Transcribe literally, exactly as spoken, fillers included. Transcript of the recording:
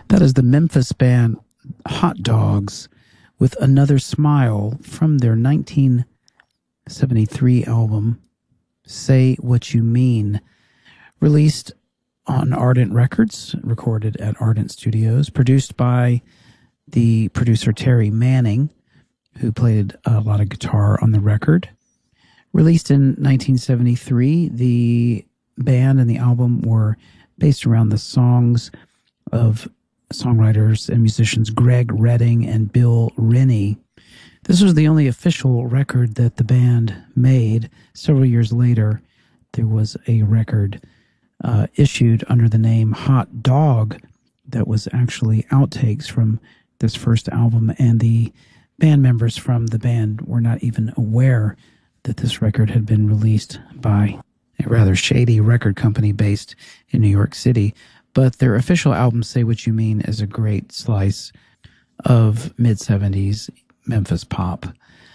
That is the Memphis band Hot Dogs with Another Smile from their nineteen seventy-three album, Say What You Mean, released on Ardent Records, recorded at Ardent Studios, produced by the producer Terry Manning, who played a lot of guitar on the record. Released in nineteen seventy-three, the band and the album were based around the songs of songwriters and musicians Greg Redding and Bill Rennie. This was the only official record that the band made. Several years later, there was a record uh, issued under the name Hot Dog that was actually outtakes from this first album, and the band members from the band were not even aware that this record had been released by a rather shady record company based in New York City. But their official album, Say What You Mean, is a great slice of mid-seventies Memphis pop.